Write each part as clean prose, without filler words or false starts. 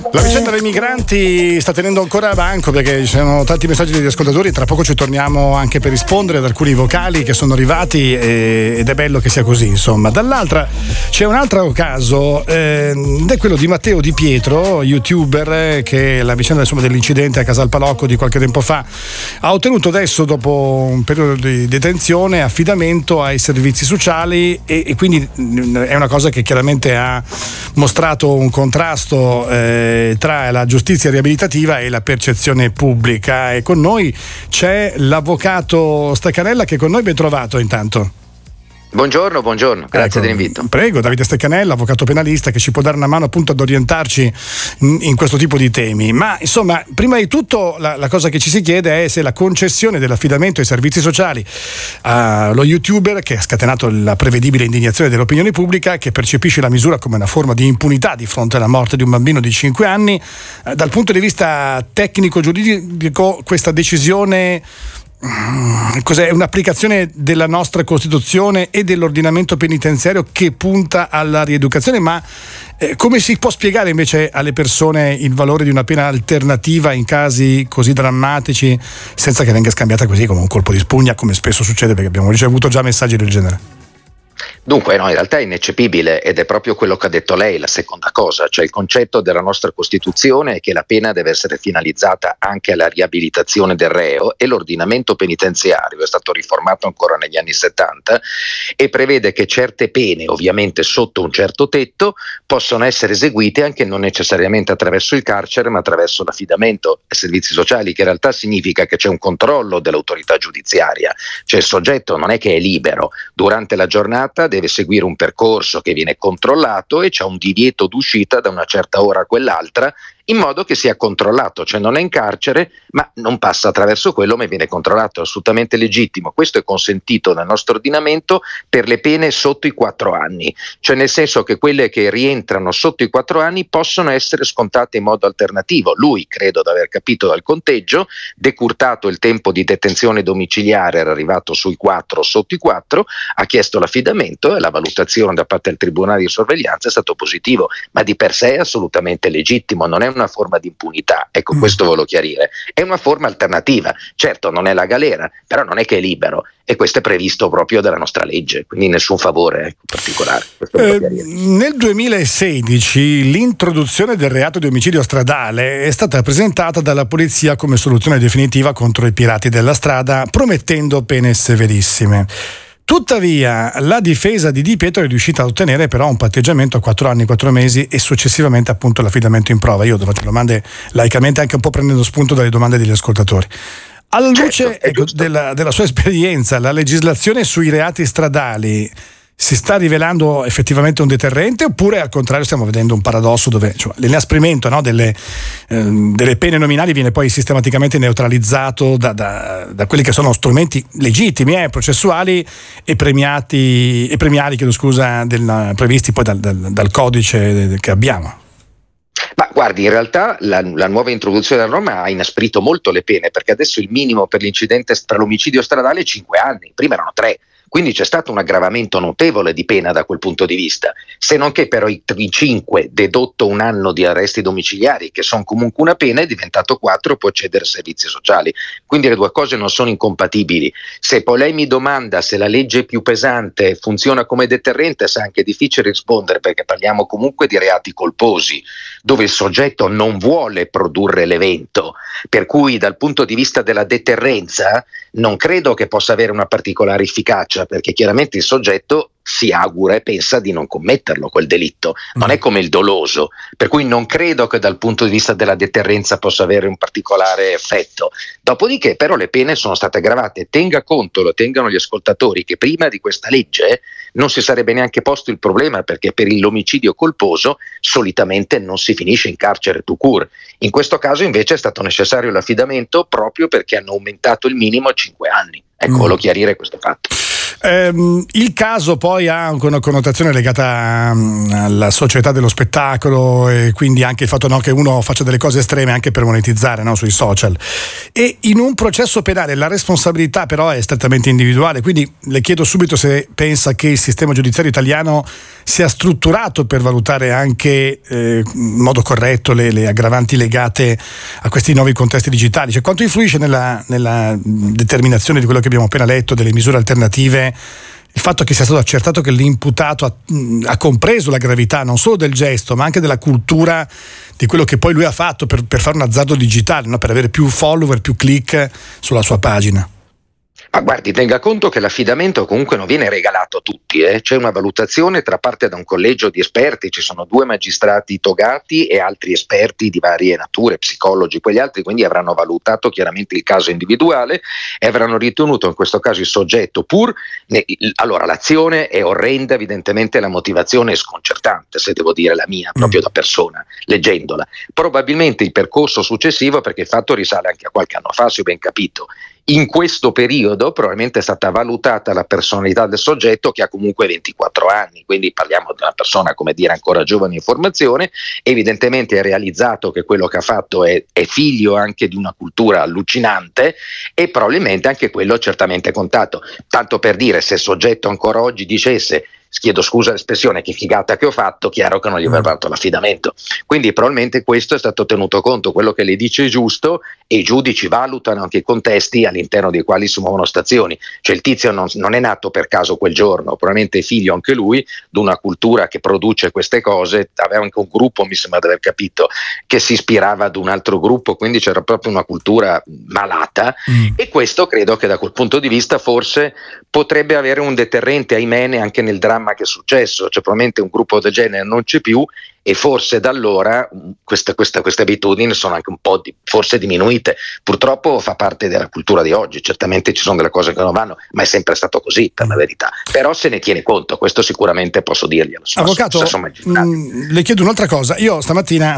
La vicenda dei migranti sta tenendo ancora a banco perché ci sono tanti messaggi degli ascoltatori. Tra poco ci torniamo anche per rispondere ad alcuni vocali che sono arrivati ed è bello che sia così, insomma. Dall'altra c'è un altro caso ed è quello di Matteo Di Pietro, youtuber, che la vicenda insomma dell'incidente a Casalpalocco di qualche tempo fa ha ottenuto adesso, dopo un periodo di detenzione, affidamento ai servizi sociali e quindi è una cosa che chiaramente ha mostrato un contrasto tra la giustizia riabilitativa e la percezione pubblica. E con noi c'è l'avvocato Staccanella, che con noi ben trovato intanto. Buongiorno, grazie dell'invito. Prego, Davide Staccanella, avvocato penalista, che ci può dare una mano appunto ad orientarci in questo tipo di temi. Ma insomma, prima di tutto la cosa che ci si chiede è se la concessione dell'affidamento ai servizi sociali allo youtuber, che ha scatenato la prevedibile indignazione dell'opinione pubblica, che percepisce la misura come una forma di impunità di fronte alla morte di un bambino di 5 anni, dal punto di vista tecnico-giuridico questa decisione cos'è? Un'applicazione della nostra Costituzione e dell'ordinamento penitenziario che punta alla rieducazione, ma come si può spiegare invece alle persone il valore di una pena alternativa in casi così drammatici senza che venga scambiata così come un colpo di spugna, come spesso succede, perché abbiamo ricevuto già messaggi del genere? Dunque no, in realtà è ineccepibile ed è proprio quello che ha detto lei, la seconda cosa, cioè il concetto della nostra Costituzione è che la pena deve essere finalizzata anche alla riabilitazione del reo, e l'ordinamento penitenziario è stato riformato ancora negli anni 70 e prevede che certe pene, ovviamente sotto un certo tetto, possono essere eseguite anche non necessariamente attraverso il carcere ma attraverso l'affidamento ai servizi sociali, che in realtà significa che c'è un controllo dell'autorità giudiziaria, cioè il soggetto non è che è libero, durante la giornata deve seguire un percorso che viene controllato e c'è un divieto d'uscita da una certa ora a quell'altra, in modo che sia controllato, cioè non è in carcere ma non passa attraverso quello ma viene controllato. È assolutamente legittimo. Questo è consentito nel nostro ordinamento per le pene sotto i 4 anni, cioè nel senso che quelle che rientrano sotto i 4 anni possono essere scontate in modo alternativo. Lui, credo di aver capito dal conteggio, decurtato il tempo di detenzione domiciliare, era arrivato sui 4, sotto i 4, ha chiesto l'affidamento e la valutazione da parte del tribunale di sorveglianza è stato positivo, ma di per sé è assolutamente legittimo, non è una forma di impunità, ecco, questo volevo chiarire, è una forma alternativa, certo non è la galera, però non è che è libero, e questo è previsto proprio dalla nostra legge, quindi nessun favore in particolare. Nel 2016 l'introduzione del reato di omicidio stradale è stata presentata dalla polizia come soluzione definitiva contro i pirati della strada, promettendo pene severissime. Tuttavia la difesa di Di Pietro è riuscita a ottenere però un patteggiamento a 4 anni, 4 mesi e successivamente appunto l'affidamento in prova. Io ho fatto domande laicamente, anche un po' prendendo spunto dalle domande degli ascoltatori. Alla luce della sua esperienza, la legislazione sui reati stradali si sta rivelando effettivamente un deterrente, oppure al contrario stiamo vedendo un paradosso dove l'inasprimento, no, delle pene nominali viene poi sistematicamente neutralizzato da quelli che sono strumenti legittimi, processuali e premiali, previsti poi dal codice che abbiamo? Ma guardi, in realtà la nuova introduzione della norma ha inasprito molto le pene, perché adesso il minimo per l'incidente per l'omicidio stradale è 5 anni, prima erano 3. Quindi c'è stato un aggravamento notevole di pena da quel punto di vista, se non che però i 5 dedotto 1 anno di arresti domiciliari, che sono comunque una pena, è diventato 4, può accedere ai servizi sociali. Quindi le due cose non sono incompatibili. Se poi lei mi domanda se la legge più pesante funziona come deterrente, è anche difficile rispondere, perché parliamo comunque di reati colposi, dove il soggetto non vuole produrre l'evento, per cui dal punto di vista della deterrenza non credo che possa avere una particolare efficacia, perché chiaramente il soggetto si augura e pensa di non commetterlo quel delitto, non è come il doloso, per cui non credo che dal punto di vista della deterrenza possa avere un particolare effetto. Dopodiché però le pene sono state aggravate. Tenga conto, lo tengano gli ascoltatori, che prima di questa legge non si sarebbe neanche posto il problema, perché per l'omicidio colposo solitamente non si finisce in carcere tout court. In questo caso invece è stato necessario l'affidamento proprio perché hanno aumentato il minimo a 5 anni. Ecco, volevo chiarire questo fatto. Il caso poi ha anche una connotazione legata alla società dello spettacolo, e quindi anche il fatto, no, che uno faccia delle cose estreme anche per monetizzare, no, sui social. E in un processo penale la responsabilità però è strettamente individuale, quindi le chiedo subito se pensa che il sistema giudiziario italiano sia strutturato per valutare anche in modo corretto le aggravanti legate a questi nuovi contesti digitali? Cioè, quanto influisce nella determinazione di quello che abbiamo appena letto, delle misure alternative, il fatto che sia stato accertato che l'imputato ha compreso la gravità non solo del gesto, ma anche della cultura di quello che poi lui ha fatto per fare un azzardo digitale, no? Per avere più follower, più click sulla sua pagina? Ma guardi, tenga conto che l'affidamento comunque non viene regalato a tutti, c'è una valutazione tra parte da un collegio di esperti, ci sono 2 magistrati togati e altri esperti di varie nature, psicologi, quegli altri quindi avranno valutato chiaramente il caso individuale e avranno ritenuto in questo caso il soggetto allora l'azione è orrenda, evidentemente la motivazione è sconcertante, se devo dire la mia, proprio da persona, leggendola. Probabilmente il percorso successivo, perché il fatto risale anche a qualche anno fa, se ho ben capito, in questo periodo probabilmente è stata valutata la personalità del soggetto, che ha comunque 24 anni, quindi parliamo di una persona, come dire, ancora giovane in formazione, evidentemente è realizzato che quello che ha fatto è figlio anche di una cultura allucinante e probabilmente anche quello certamente contato. Tanto per dire, se il soggetto ancora oggi dicesse chiedo scusa l'espressione, che figata che ho fatto, chiaro che non gli avrebbe fatto l'affidamento. Quindi probabilmente questo è stato tenuto conto, quello che lei dice è giusto e i giudici valutano anche i contesti all'interno dei quali si muovono stazioni. Cioè il tizio non è nato per caso quel giorno, probabilmente è figlio anche lui di una cultura che produce queste cose, aveva anche un gruppo, mi sembra di aver capito, che si ispirava ad un altro gruppo, quindi c'era proprio una cultura malata e questo credo che da quel punto di vista forse potrebbe avere un deterrente, ahimè, anche nel dramma che è successo, cioè probabilmente un gruppo del genere non c'è più e forse da allora queste abitudini sono anche un po' forse diminuite. Purtroppo fa parte della cultura di oggi, certamente ci sono delle cose che non vanno, ma è sempre stato così per la verità, però se ne tiene conto, questo sicuramente posso dirglielo. Avvocato, le chiedo un'altra cosa. Io stamattina,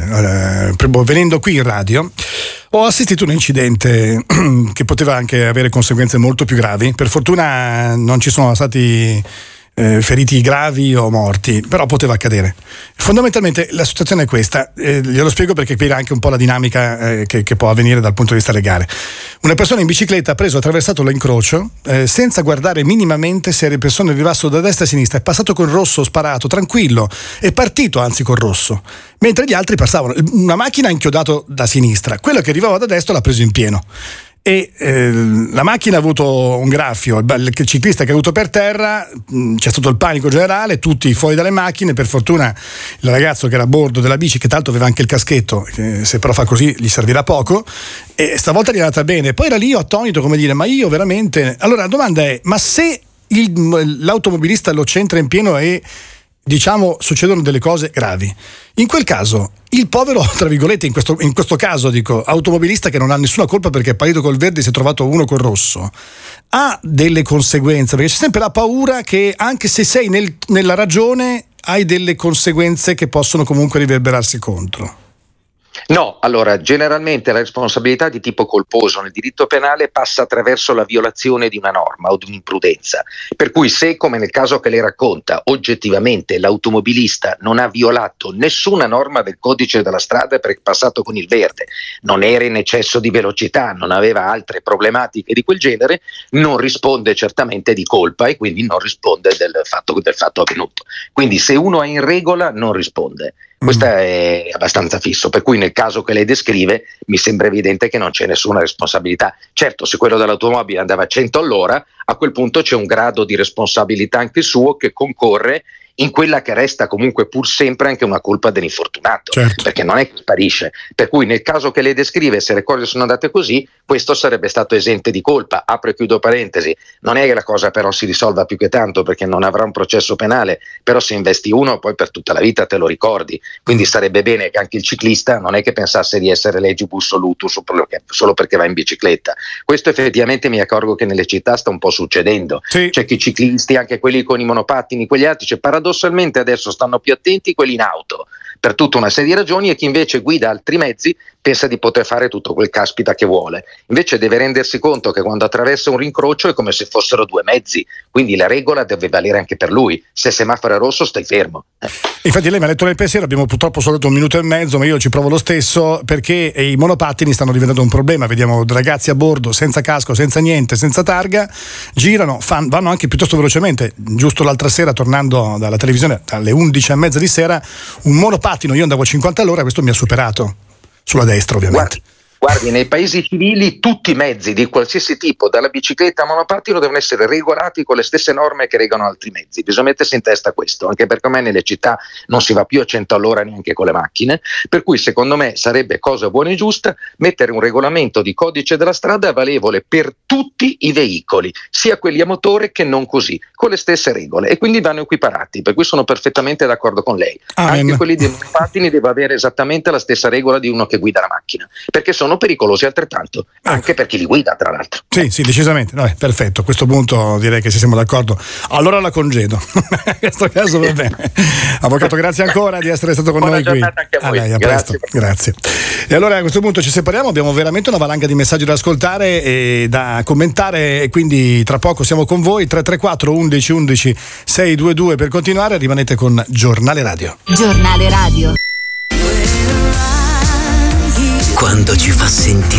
venendo qui in radio, ho assistito a un incidente che poteva anche avere conseguenze molto più gravi. Per fortuna non ci sono stati feriti gravi o morti, però poteva accadere. Fondamentalmente la situazione è questa, glielo spiego perché qui anche un po' la dinamica che può avvenire dal punto di vista legale. Una persona in bicicletta ha attraversato l'incrocio senza guardare minimamente se le persone arrivassero da destra e a sinistra, è passato col rosso sparato, tranquillo, è partito anzi col rosso, mentre gli altri passavano. Una macchina ha inchiodato da sinistra, quello che arrivava da destra l'ha preso in pieno. E la macchina ha avuto un graffio, il ciclista è caduto per terra, c'è stato il panico generale, tutti fuori dalle macchine. Per fortuna il ragazzo che era a bordo della bici, che tanto aveva anche il caschetto, se però fa così gli servirà poco, e stavolta gli è andata bene. Poi era lì attonito, come dire, ma io veramente... Allora la domanda è, ma se l'automobilista lo centra in pieno e diciamo succedono delle cose gravi, in quel caso il povero, tra virgolette, in questo caso dico, automobilista che non ha nessuna colpa perché è partito col verde e si è trovato uno col rosso, ha delle conseguenze, perché c'è sempre la paura che anche se sei nella ragione hai delle conseguenze che possono comunque riverberarsi contro. No, allora generalmente la responsabilità di tipo colposo nel diritto penale passa attraverso la violazione di una norma o di un'imprudenza, per cui se, come nel caso che lei racconta, oggettivamente l'automobilista non ha violato nessuna norma del codice della strada perché è passato con il verde, non era in eccesso di velocità, non aveva altre problematiche di quel genere, non risponde certamente di colpa e quindi non risponde del fatto avvenuto. Quindi se uno è in regola non risponde. Questo è abbastanza fisso, per cui nel caso che lei descrive mi sembra evidente che non c'è nessuna responsabilità. Certo, se quello dell'automobile andava a 100 all'ora, a quel punto c'è un grado di responsabilità anche suo che concorre in quella che resta comunque pur sempre anche una colpa dell'infortunato, certo, perché non è che sparisce. Per cui nel caso che lei descrive, se le cose sono andate così, questo sarebbe stato esente di colpa. Apro e chiudo parentesi, non è che la cosa però si risolva più che tanto perché non avrà un processo penale, però se investi uno poi per tutta la vita te lo ricordi, quindi sarebbe bene che anche il ciclista non è che pensasse di essere legibus solutus solo perché va in bicicletta. Questo effettivamente mi accorgo che nelle città sta un po' succedendo, sì. C'è che i ciclisti, anche quelli con i monopattini, quegli altri, c'è paradossalmente adesso stanno più attenti quelli in auto per tutta una serie di ragioni e chi invece guida altri mezzi pensa di poter fare tutto quel caspita che vuole. Invece deve rendersi conto che quando attraversa un rincrocio è come se fossero due mezzi, quindi la regola deve valere anche per lui. Se il semaforo è rosso stai fermo. Infatti lei mi ha letto nel pensiero, abbiamo purtroppo solo 1 minuto e mezzo, ma io ci provo lo stesso, perché i monopattini stanno diventando un problema. Vediamo ragazzi a bordo senza casco, senza niente, senza targa, girano, vanno anche piuttosto velocemente. Giusto l'altra sera, tornando dalla televisione alle 11:30 di sera, un monopattino, io andavo a 50 all'ora, questo mi ha superato sulla destra ovviamente. Guardi, nei paesi civili tutti i mezzi di qualsiasi tipo, dalla bicicletta a monopattino, devono essere regolati con le stesse norme che regolano altri mezzi. Bisogna mettersi in testa questo, anche perché ormai nelle città non si va più a 100 all'ora neanche con le macchine, per cui secondo me sarebbe cosa buona e giusta mettere un regolamento di codice della strada valevole per tutti i veicoli, sia quelli a motore che non così, con le stesse regole, e quindi vanno equiparati, per cui sono perfettamente d'accordo con lei. Amen. Anche quelli dei monopattini deve avere esattamente la stessa regola di uno che guida la macchina, perché sono pericolosi altrettanto, anche per chi li guida, tra l'altro. Sì, decisamente. No, perfetto, a questo punto direi che ci siamo d'accordo. Allora la congedo. In questo caso va bene. Avvocato, grazie ancora di essere stato con noi qui. Anche a voi. Lei, a presto. Grazie. E allora a questo punto ci separiamo, abbiamo veramente una valanga di messaggi da ascoltare e da commentare, e quindi tra poco siamo con voi. 334 11 11 622 per continuare. Rimanete con Giornale Radio. Giornale Radio. Quando ci fa sentire